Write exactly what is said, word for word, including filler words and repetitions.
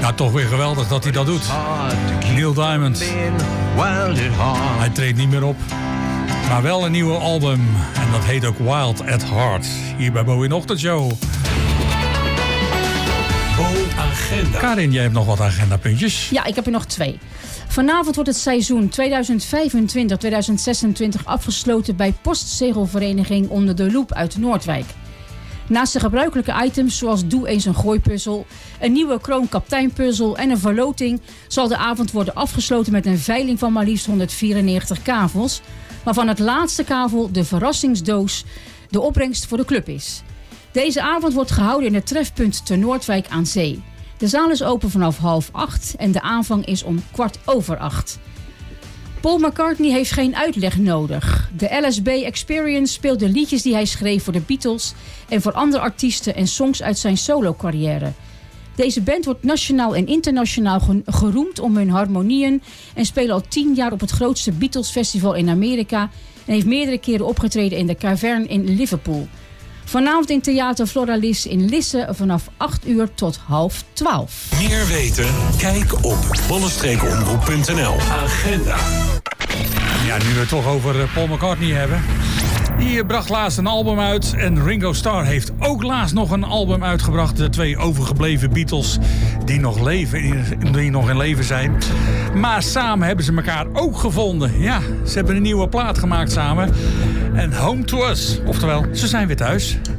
Nou, toch weer geweldig dat hij dat doet. Neil Diamond. Hij treedt niet meer op. Maar wel een nieuwe album. En dat heet ook Wild at Heart. Hier bij Bo in Ochtendshow. Agenda. Karin, jij hebt nog wat agendapuntjes. Ja, ik heb er nog twee. Vanavond wordt het seizoen tweeduizend vijfentwintig tweeduizend zesentwintig afgesloten bij Postzegelvereniging Onder de Loep uit Noordwijk. Naast de gebruikelijke items zoals Doe eens een gooipuzzel, een nieuwe kroonkapteinpuzzel en een verloting zal de avond worden afgesloten met een veiling van maar liefst honderdvierennegentig kavels, waarvan het laatste kavel de verrassingsdoos de opbrengst voor de club is. Deze avond wordt gehouden in het trefpunt te Noordwijk aan Zee. De zaal is open vanaf half acht en de aanvang is om kwart over acht. Paul McCartney heeft geen uitleg nodig. De L S B Experience speelt de liedjes die hij schreef voor de Beatles en voor andere artiesten en songs uit zijn solo-carrière. Deze band wordt nationaal en internationaal geroemd om hun harmonieën en spelen al tien jaar op het grootste Beatles Festival in Amerika en heeft meerdere keren opgetreden in de Cavern in Liverpool. Vanavond in Theater Floralis in Lisse vanaf acht uur tot half twaalf. Meer weten? Kijk op bollenstreekomroep punt n l. Agenda. Ja, nu we het toch over Paul McCartney hebben. Die bracht laatst een album uit. En Ringo Starr heeft ook laatst nog een album uitgebracht. De twee overgebleven Beatles die nog, leven, die nog in leven zijn. Maar samen hebben ze elkaar ook gevonden. Ja, ze hebben een nieuwe plaat gemaakt samen. En Home to Us. Oftewel, ze zijn weer thuis.